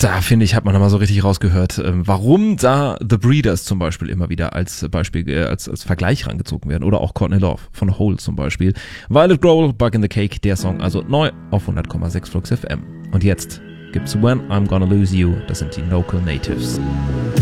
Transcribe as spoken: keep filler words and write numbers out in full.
Da finde ich, hat man nochmal so richtig rausgehört, ähm, warum da The Breeders zum Beispiel immer wieder als Beispiel, äh, als, als Vergleich rangezogen werden. Oder auch Courtney Love von Hole zum Beispiel. Violet Grohl, Bug in the Cake, der Song also neu auf hundert Komma sechs Flux F M. Und jetzt gibt's When I'm Gonna Lose You, das sind die Local Natives.